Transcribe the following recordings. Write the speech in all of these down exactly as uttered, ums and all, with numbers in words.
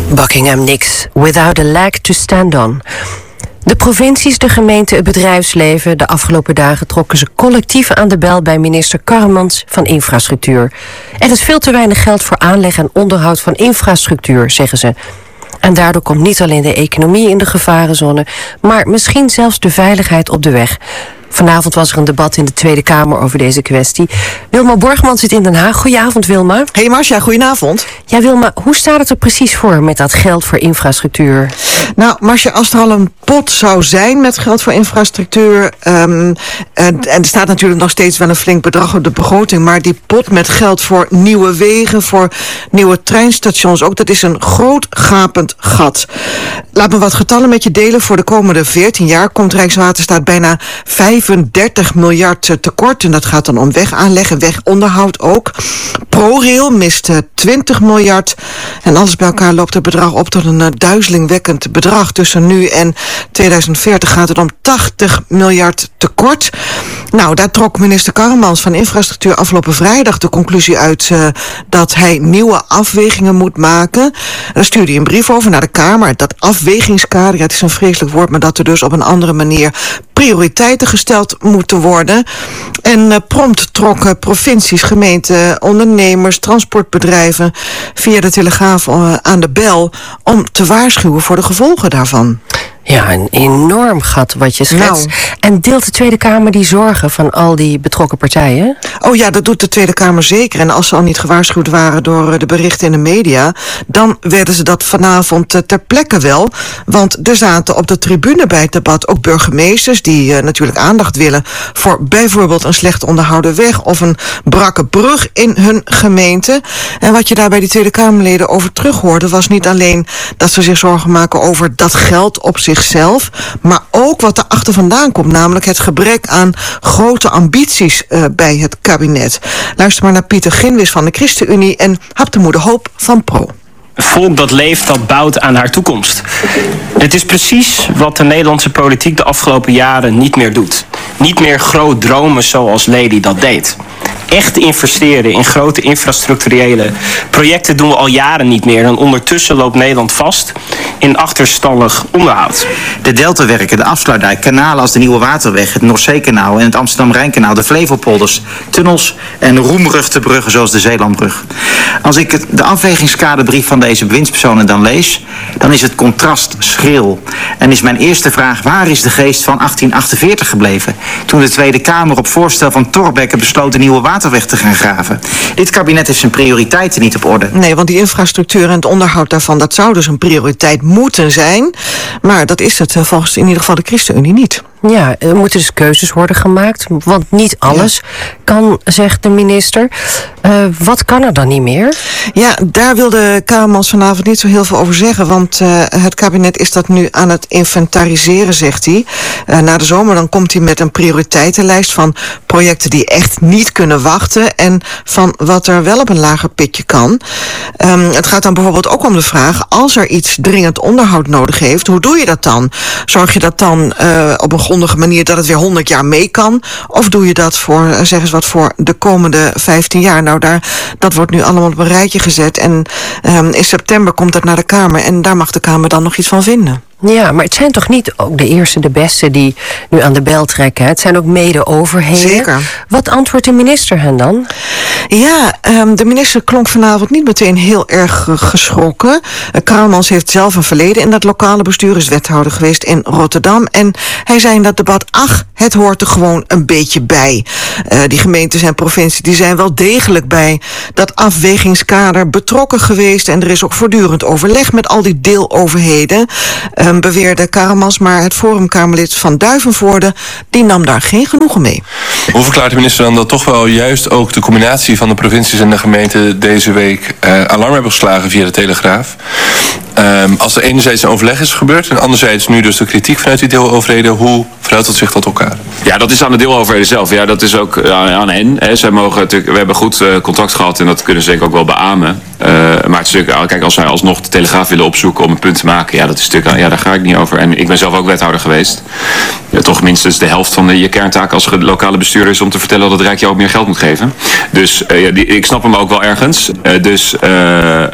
Buckingham Nicks, without a leg to stand on. De provincies, de gemeenten, het bedrijfsleven. De afgelopen dagen trokken ze collectief aan de bel bij minister Karremans van Infrastructuur. Er is veel te weinig geld voor aanleg en onderhoud van infrastructuur, zeggen ze. En daardoor komt niet alleen de economie in de gevarenzone, maar misschien zelfs de veiligheid op de weg. Vanavond was er een debat in de Tweede Kamer over deze kwestie. Wilma Borgman zit in Den Haag. Goedenavond, Wilma. Hey Marcia, goedenavond. Ja, Wilma, hoe staat het er precies voor met dat geld voor infrastructuur? Nou, Marcia, als er al een pot zou zijn met geld voor infrastructuur, Um, en, en er staat natuurlijk nog steeds wel een flink bedrag op de begroting, maar die pot met geld voor nieuwe wegen, voor nieuwe treinstations ook, dat is een groot gapend gat. Laat me wat getallen met je delen. Voor de komende veertien jaar komt Rijkswaterstaat bijna vijfendertig miljard tekort. En dat gaat dan om wegaanleg en wegonderhoud ook. ProRail mist twintig miljard. En alles bij elkaar loopt het bedrag op tot een uh, duizelingwekkend bedrag. Tussen nu en tweeduizend veertig gaat het om tachtig miljard tekort. Nou, daar trok minister Karremans van Infrastructuur afgelopen vrijdag de conclusie uit uh, dat hij nieuwe afwegingen moet maken. Daar stuurde hij een brief over naar de Kamer. Dat afwegingskader, ja, het is een vreselijk woord, maar dat er dus op een andere manier prioriteiten gesteld moeten worden. En uh, prompt trokken provincies, gemeenten, ondernemers, transportbedrijven via de Telegraaf uh, aan de bel om te waarschuwen voor de gevolgen daarvan. Ja, een enorm gat wat je schetst. Nou. En deelt de Tweede Kamer die zorgen van al die betrokken partijen? Oh ja, dat doet de Tweede Kamer zeker. En als ze al niet gewaarschuwd waren door de berichten in de media, dan werden ze dat vanavond ter plekke wel. Want er zaten op de tribune bij het debat ook burgemeesters die uh, natuurlijk aandacht willen voor bijvoorbeeld een slecht onderhouden weg of een brakke brug in hun gemeente. En wat je daar bij die Tweede Kamerleden over terughoorde was niet alleen dat ze zich zorgen maken over dat geld op zich zelf, maar ook wat erachter vandaan komt, namelijk het gebrek aan grote ambities uh, bij het kabinet. Luister maar naar Pieter Ginwis van de ChristenUnie en Haptemoede Hoop van Pro. Een volk dat leeft, dat bouwt aan haar toekomst. Het is precies wat de Nederlandse politiek de afgelopen jaren niet meer doet. Niet meer groot dromen zoals Lely dat deed. Echt investeren in grote infrastructurele projecten doen we al jaren niet meer. En ondertussen loopt Nederland vast in achterstallig onderhoud. De deltawerken, de afsluitdijk, kanalen als de Nieuwe Waterweg, het Noordzeekanaal en het Amsterdam-Rijnkanaal, de Flevopolders, tunnels en roemruchte bruggen zoals de Zeelandbrug. Als ik het, de afwegingskaderbrief van deze bewindspersonen dan lees, dan is het contrast schril. En is mijn eerste vraag, waar is de geest van achttien achtenveertig gebleven? Toen de Tweede Kamer op voorstel van Thorbecke besloot de Nieuwe Waterweg te gaan graven. Dit kabinet heeft zijn prioriteiten niet op orde. Nee, want die infrastructuur en het onderhoud daarvan, dat zou dus een prioriteit moeten zijn. Maar dat is het volgens in ieder geval de ChristenUnie niet. Ja, er moeten dus keuzes worden gemaakt, want niet alles ja. kan, zegt de minister. Uh, wat kan er dan niet meer? Ja, daar wilde Karremans vanavond niet zo heel veel over zeggen, want uh, het kabinet is dat nu aan het inventariseren, zegt hij. Uh, na de zomer dan komt hij met een prioriteitenlijst van projecten die echt niet kunnen wachten en van wat er wel op een lager pitje kan. Um, het gaat dan bijvoorbeeld ook om de vraag, als er iets dringend onderhoud nodig heeft, hoe doe je dat dan? Zorg je dat dan uh, op een grondige manier dat het weer honderd jaar mee kan? Of doe je dat voor, uh, zeg eens wat, voor de komende vijftien jaar? Nou, daar, dat wordt nu allemaal op een rijtje gezet. En um, in september komt dat naar de Kamer en daar mag de Kamer dan nog iets van vinden. Ja, maar het zijn toch niet ook de eerste, de beste die nu aan de bel trekken? Het zijn ook mede-overheden. Zeker. Wat antwoordt de minister hen dan? Ja, um, de minister klonk vanavond niet meteen heel erg uh, geschrokken. Uh, Karremans heeft zelf een verleden in dat lokale bestuur, is wethouder geweest in Rotterdam. En hij zei in dat debat, ach, het hoort er gewoon een beetje bij. Uh, die gemeentes en provincies die zijn wel degelijk bij dat afwegingskader betrokken geweest. En er is ook voortdurend overleg met al die deeloverheden. Uh, beweerde Karremans, maar het Forumkamerlid van Duivenvoorde, die nam daar geen genoegen mee. Hoe verklaart de minister dan dat toch wel juist ook de combinatie van de provincies en de gemeenten deze week uh, alarm hebben geslagen via de Telegraaf? Um, als er enerzijds een overleg is gebeurd en anderzijds nu dus de kritiek vanuit die deeloverheden, hoe verhoudt het zich tot elkaar? Ja, dat is aan de deeloverheden zelf. Ja, dat is ook uh, aan hen. Hè. Zij mogen natuurlijk, we hebben goed uh, contact gehad en dat kunnen ze denk ik ook wel beamen. Uh, maar het is natuurlijk, kijk, als zij alsnog de Telegraaf willen opzoeken om een punt te maken, ja, dat is natuurlijk, ja, daar ga ik niet over. En ik ben zelf ook wethouder geweest. Ja, toch minstens de helft van de, je kerntaak als lokale bestuurder is om te vertellen dat het Rijk jou ook meer geld moet geven. Dus uh, ja, die, ik snap hem ook wel ergens. Uh, dus uh, uh,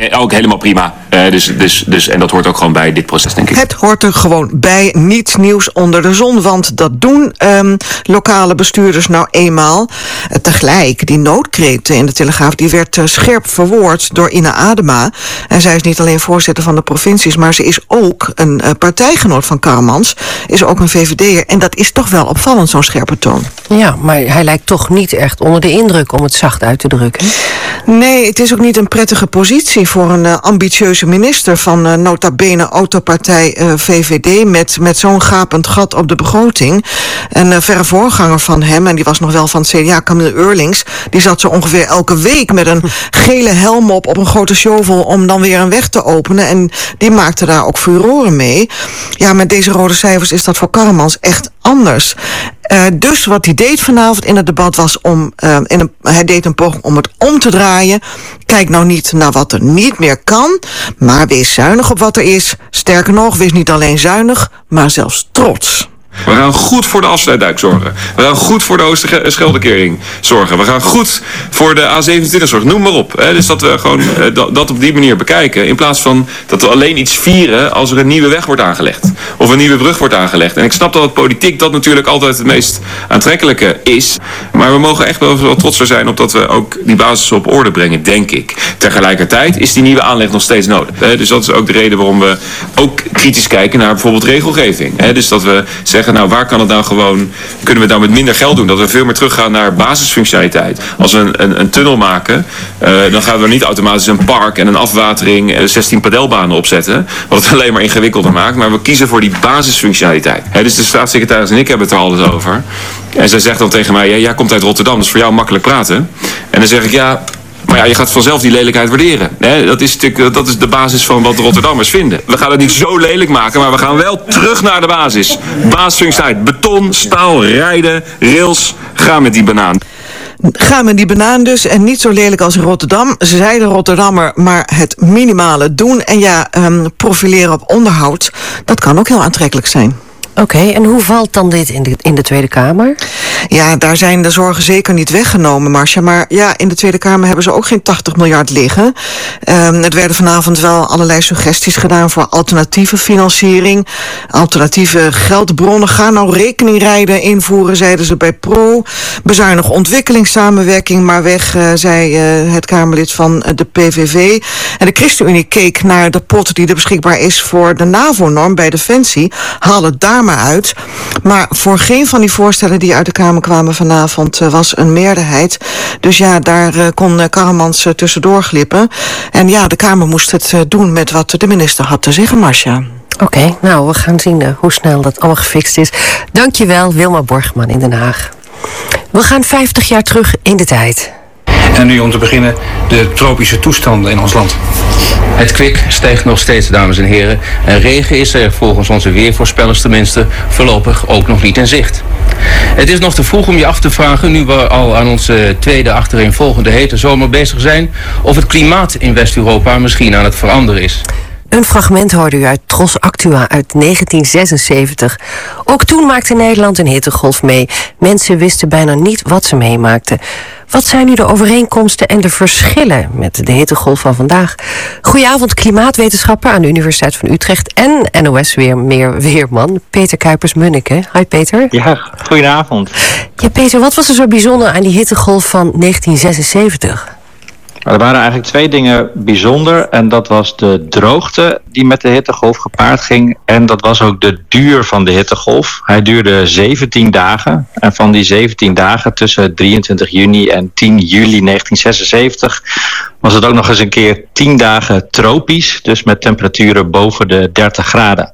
ook helemaal prima. Uh, dus, dus, dus, en dat hoort ook gewoon bij dit proces, denk ik. Het hoort er gewoon bij. Niets nieuws onder de zon. Want dat doen um, lokale bestuurders nou eenmaal. Uh, tegelijk, die noodkreet in de Telegraaf, die werd uh, scherp verwoord door Ina Adema. En zij is niet alleen voorzitter van de provincies, maar ze is ook een uh, partijgenoot van Karremans. Is ook een V V D'er. En dat is toch wel opvallend, zo'n scherpe toon. Ja, maar hij lijkt toch niet echt onder de indruk, om het zacht uit te drukken. Nee, het is ook niet een prettige positie voor een uh, ambitieuze minister van uh, nota bene autopartij uh, V V D met, met zo'n gapend gat op de begroting. Een uh, verre voorganger van hem, en die was nog wel van het C D A, Camille Eurlings, die zat zo ongeveer elke week met een gele helm op op een grote shovel om dan weer een weg te openen. En die maakte daar ook furoren mee. Ja, met deze rode cijfers is dat voor Karremans echt anders. Uh, dus wat hij deed vanavond in het debat was om, uh, in een, hij deed een poging om het om te draaien. Kijk nou niet naar wat er niet meer kan, maar wees zuinig op wat er is. Sterker nog, wees niet alleen zuinig, maar zelfs trots. We gaan goed voor de afsluitdijk zorgen. We gaan goed voor de Oosterscheldekering zorgen. We gaan goed voor de A zevenentwintig zorgen. Noem maar op. Hè. Dus dat we gewoon uh, dat, dat op die manier bekijken. In plaats van dat we alleen iets vieren als er een nieuwe weg wordt aangelegd. Of een nieuwe brug wordt aangelegd. En ik snap dat het politiek dat natuurlijk altijd het meest aantrekkelijke is. Maar we mogen echt wel, wel trotser zijn op dat we ook die basis op orde brengen, denk ik. Tegelijkertijd is die nieuwe aanleg nog steeds nodig. Hè. Dus dat is ook de reden waarom we ook kritisch kijken naar bijvoorbeeld regelgeving. Hè. Dus dat we zeggen, nou, waar kan het nou gewoon, kunnen we het nou met minder geld doen? Dat we veel meer teruggaan naar basisfunctionaliteit. Als we een, een, een tunnel maken, uh, dan gaan we er niet automatisch een park en een afwatering en zestien padelbanen opzetten. Wat het alleen maar ingewikkelder maakt. Maar we kiezen voor die basisfunctionaliteit. He, dus de staatssecretaris en ik hebben het er alles over. En zij zegt dan tegen mij, ja, jij komt uit Rotterdam, dat is voor jou makkelijk praten. En dan zeg ik, ja, maar ja, je gaat vanzelf die lelijkheid waarderen. He, dat, is natuurlijk, dat is de basis van wat de Rotterdammers vinden. We gaan het niet zo lelijk maken, maar we gaan wel terug naar de basis. Basisfunctionaliteit, beton, staal, rijden, rails, ga met die banaan. Ga met die banaan dus, en niet zo lelijk als in Rotterdam. Ze zei de Rotterdammer, maar het minimale doen. En ja, um, profileren op onderhoud, dat kan ook heel aantrekkelijk zijn. Oké, okay, en hoe valt dan dit in de, in de Tweede Kamer? Ja, daar zijn de zorgen zeker niet weggenomen, Marcia. Maar ja, in de Tweede Kamer hebben ze ook geen tachtig miljard liggen. Um, het werden vanavond wel allerlei suggesties gedaan voor alternatieve financiering. Alternatieve geldbronnen. Ga nou rekeningrijden invoeren, zeiden ze bij Pro. Bezuinig ontwikkelingssamenwerking maar weg, uh, zei uh, het Kamerlid van de P V V. En de ChristenUnie keek naar de pot die er beschikbaar is voor de NAVO-norm bij Defensie. Haal het daar maar uit. Maar voor geen van die voorstellen die uit de Kamer kwamen vanavond uh, was een meerderheid. Dus ja, daar uh, kon uh, Karremans uh, tussendoor glippen. En ja, de Kamer moest het uh, doen met wat de minister had te zeggen, Marcia. Oké, okay, nou, we gaan zien uh, hoe snel dat allemaal gefixt is. Dankjewel, Wilma Borgman in Den Haag. We gaan vijftig jaar terug in de tijd. En nu om te beginnen de tropische toestanden in ons land. Het kwik stijgt nog steeds, dames en heren. En regen is er volgens onze weervoorspellers tenminste voorlopig ook nog niet in zicht. Het is nog te vroeg om je af te vragen, nu we al aan onze tweede achtereenvolgende hete zomer bezig zijn, of het klimaat in West-Europa misschien aan het veranderen is. Een fragment hoorde u uit Tros Actua uit negentien zesenzeventig. Ook toen maakte Nederland een hittegolf mee. Mensen wisten bijna niet wat ze meemaakten. Wat zijn nu de overeenkomsten en de verschillen met de hittegolf van vandaag? Goedenavond, klimaatwetenschapper aan de Universiteit van Utrecht en N O S weer meer weerman, Peter Kuipers-Munneke. Hi Peter. Ja, goedenavond. Ja Peter, wat was er zo bijzonder aan die hittegolf van negentien zesenzeventig? Er waren eigenlijk twee dingen bijzonder. En dat was de droogte die met de hittegolf gepaard ging. En dat was ook de duur van de hittegolf. Hij duurde zeventien dagen. En van die zeventien dagen tussen drieëntwintig juni en tien juli negentien zesenzeventig... was het ook nog eens een keer tien dagen tropisch. Dus met temperaturen boven de dertig graden.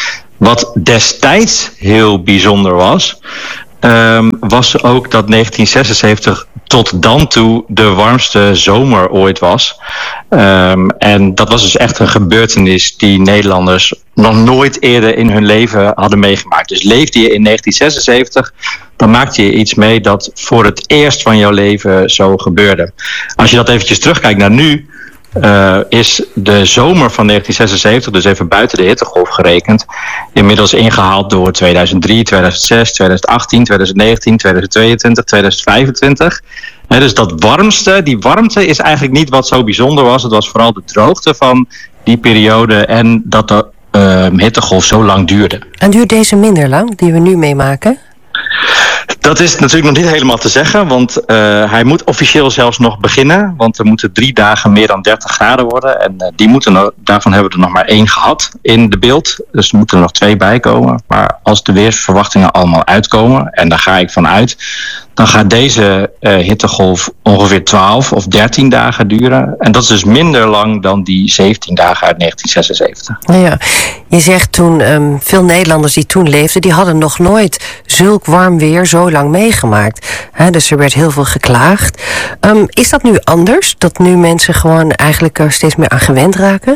Wat destijds heel bijzonder was, Um, was ook dat negentien zesenzeventig tot dan toe de warmste zomer ooit was. Um, en dat was dus echt een gebeurtenis die Nederlanders nog nooit eerder in hun leven hadden meegemaakt. Dus leefde je in negentien zesenzeventig, dan maakte je iets mee dat voor het eerst van jouw leven zo gebeurde. Als je dat eventjes terugkijkt naar nu, Uh, is de zomer van negentien zesenzeventig, dus even buiten de hittegolf gerekend, inmiddels ingehaald door tweeduizend drie, tweeduizend zes, tweeduizend achttien, tweeduizend negentien, tweeduizend tweeëntwintig, tweeduizend vijfentwintig. He, dus dat warmste, die warmte is eigenlijk niet wat zo bijzonder was. Het was vooral de droogte van die periode en dat de uh, hittegolf zo lang duurde. En duurt deze minder lang, die we nu meemaken? Dat is natuurlijk nog niet helemaal te zeggen, want uh, hij moet officieel zelfs nog beginnen. Want er moeten drie dagen meer dan dertig graden worden. En uh, die moeten nog, daarvan hebben we er nog maar één gehad in de beeld. Dus er moeten er nog twee bij komen. Maar als de weersverwachtingen allemaal uitkomen, en daar ga ik van uit, dan gaat deze uh, hittegolf ongeveer twaalf of dertien dagen duren. En dat is dus minder lang dan die zeventien dagen uit negentien zesenzeventig. Ja, je zegt toen, um, veel Nederlanders die toen leefden, die hadden nog nooit zulk warm weer zo lang meegemaakt. He, dus er werd heel veel geklaagd. Um, is dat nu anders? Dat nu mensen gewoon eigenlijk er steeds meer aan gewend raken?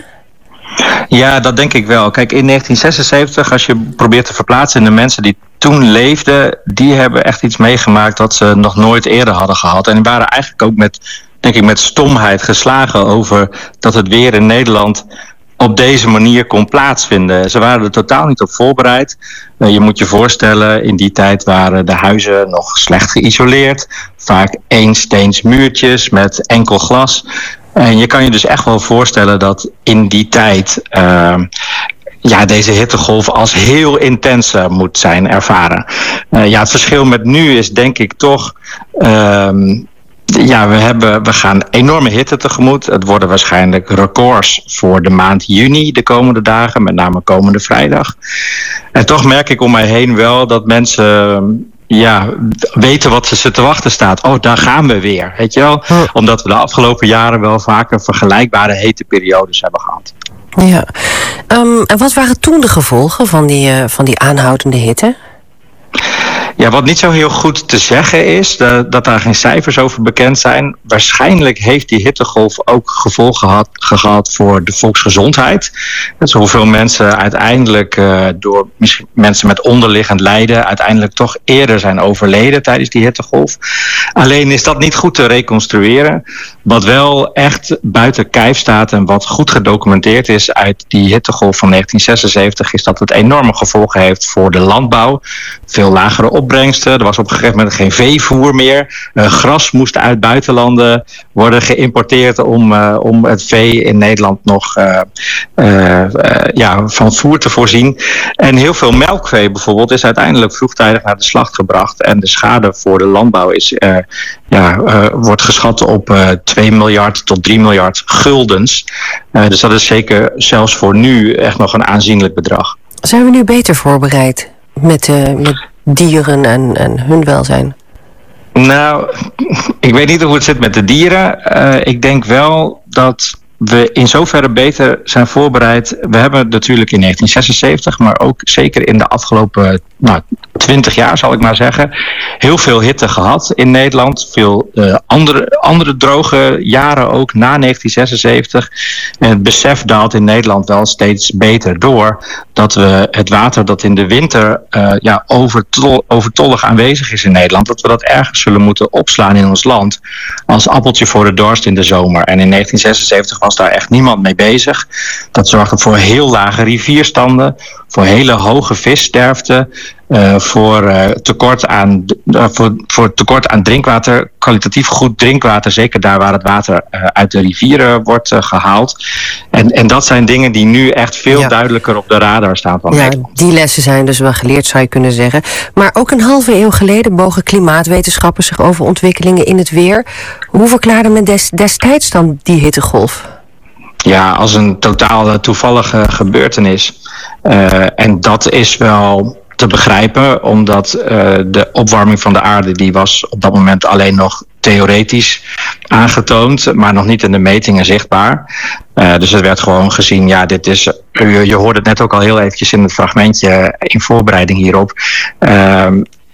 Ja, dat denk ik wel. Kijk, in negentien zesenzeventig, als je probeert te verplaatsen in de mensen die toen leefden, die hebben echt iets meegemaakt dat ze nog nooit eerder hadden gehad. En die waren eigenlijk ook met, denk ik, met stomheid geslagen over dat het weer in Nederland op deze manier kon plaatsvinden. Ze waren er totaal niet op voorbereid. Uh, je moet je voorstellen, in die tijd waren de huizen nog slecht geïsoleerd. Vaak eensteens muurtjes met enkel glas. En je kan je dus echt wel voorstellen dat in die tijd Uh, ja, deze hittegolf als heel intens uh, moet zijn ervaren. Uh, ja, het verschil met nu is denk ik toch Uh, Ja, we, hebben, we gaan enorme hitte tegemoet. Het worden waarschijnlijk records voor de maand juni de komende dagen, met name komende vrijdag. En toch merk ik om mij heen wel dat mensen ja, weten wat ze te wachten staat. Oh, daar gaan we weer, weet je wel? Oh. Omdat we de afgelopen jaren wel vaker vergelijkbare hete periodes hebben gehad. Ja. Um, en wat waren toen de gevolgen van die, uh, van die aanhoudende hitte? Ja, wat niet zo heel goed te zeggen is, dat, dat daar geen cijfers over bekend zijn. Waarschijnlijk heeft die hittegolf ook gevolgen gehad, gehad voor de volksgezondheid. Dus hoeveel mensen uiteindelijk uh, door misschien mensen met onderliggend lijden uiteindelijk toch eerder zijn overleden tijdens die hittegolf. Alleen is dat niet goed te reconstrueren. Wat wel echt buiten kijf staat en wat goed gedocumenteerd is uit die hittegolf van negentien zesenzeventig is dat het enorme gevolgen heeft voor de landbouw. Veel lagere opbrengsten. Er was op een gegeven moment geen veevoer meer. Uh, gras moest uit buitenlanden worden geïmporteerd om, uh, om het vee in Nederland nog uh, uh, uh, ja, van voer te voorzien. En heel veel melkvee bijvoorbeeld is uiteindelijk vroegtijdig naar de slacht gebracht. En de schade voor de landbouw is, uh, ja, uh, wordt geschat op uh, twee miljard tot drie miljard guldens. Uh, dus dat is zeker zelfs voor nu echt nog een aanzienlijk bedrag. Zijn we nu beter voorbereid met, uh, met dieren en, en hun welzijn? Nou, ik weet niet hoe het zit met de dieren. Uh, ik denk wel dat we in zoverre beter zijn voorbereid. We hebben natuurlijk in negentien zesenzeventig, maar ook zeker in de afgelopen nou, twintig jaar zal ik maar zeggen, heel veel hitte gehad in Nederland. Veel uh, andere, andere droge jaren ook na negentien zesenzeventig. En het besef daalt in Nederland wel steeds beter door dat we het water dat in de winter uh, ja, overtol, overtollig aanwezig is in Nederland, dat we dat ergens zullen moeten opslaan in ons land als appeltje voor de dorst in de zomer. En in negentien zesenzeventig was daar echt niemand mee bezig. Dat zorgde voor heel lage rivierstanden, voor hele hoge vissterfte, uh, voor, uh, tekort aan, uh, voor, voor tekort aan drinkwater, kwalitatief goed drinkwater, zeker daar waar het water uh, uit de rivieren wordt uh, gehaald. En, en dat zijn dingen die nu echt veel ja. duidelijker op de radar staan van ja, Nederland. Die lessen zijn dus wel geleerd, zou je kunnen zeggen. Maar ook een halve eeuw geleden bogen klimaatwetenschappers zich over ontwikkelingen in het weer. Hoe verklaarde men des, destijds dan die hittegolf? Ja, als een totaal toevallige gebeurtenis. Uh, en dat is wel te begrijpen, omdat uh, de opwarming van de aarde, die was op dat moment alleen nog theoretisch aangetoond, maar nog niet in de metingen zichtbaar. Uh, dus het werd gewoon gezien, ja, dit is, je, je hoorde het net ook al heel eventjes in het fragmentje in voorbereiding hierop. Uh,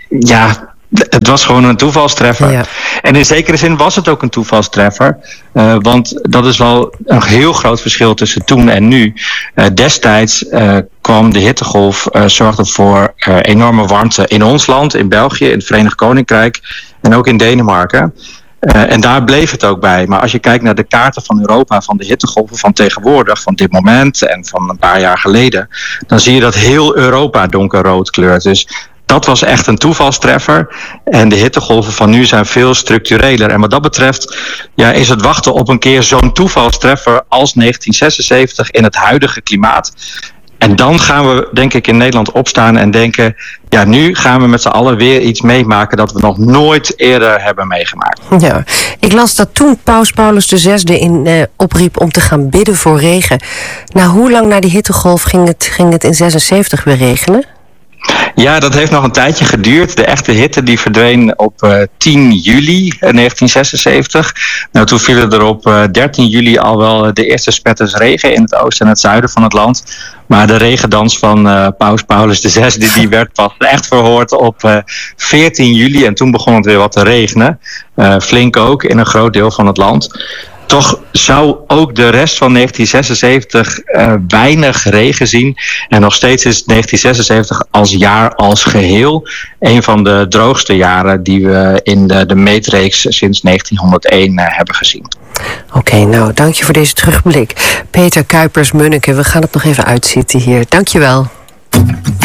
ja, het was gewoon een toevalstreffer. Ja. En in zekere zin was het ook een toevalstreffer. Uh, want dat is wel een heel groot verschil tussen toen en nu. Uh, destijds uh, kwam de hittegolf, uh, zorgde voor uh, enorme warmte in ons land, in België, in het Verenigd Koninkrijk en ook in Denemarken. Uh, en daar bleef het ook bij. Maar als je kijkt naar de kaarten van Europa, van de hittegolven van tegenwoordig, van dit moment en van een paar jaar geleden, dan zie je dat heel Europa donkerrood kleurt. Dus Dat was echt een toevalstreffer. En de hittegolven van nu zijn veel structureler. En wat dat betreft ja, is het wachten op een keer zo'n toevalstreffer als negentien zesenzeventig in het huidige klimaat. En dan gaan we, denk ik, in Nederland opstaan en denken, ja, nu gaan we met z'n allen weer iets meemaken dat we nog nooit eerder hebben meegemaakt. Ja, ik las dat toen Paus Paulus de zesde in uh, opriep om te gaan bidden voor regen. Nou, hoe lang na die hittegolf ging het, ging het in zesenzeventig weer regenen? Ja, dat heeft nog een tijdje geduurd. De echte hitte die verdween op uh, tien juli negentien zesenzeventig. Nou, toen vielen er op uh, dertien juli al wel de eerste spetters regen in het oosten en het zuiden van het land. Maar de regendans van uh, Paus Paulus de zesde die werd pas echt verhoord op uh, veertien juli. En toen begon het weer wat te regenen. Uh, flink ook in een groot deel van het land. Toch zou ook de rest van negentien zesenzeventig uh, weinig regen zien. En nog steeds is negentien zesenzeventig als jaar als geheel een van de droogste jaren die we in de, de meetreeks sinds negentienhonderdéén uh, hebben gezien. Oké, okay, nou, dank je voor deze terugblik. Peter Kuipers-Munneke, we gaan het nog even uitzitten hier. Dank je wel.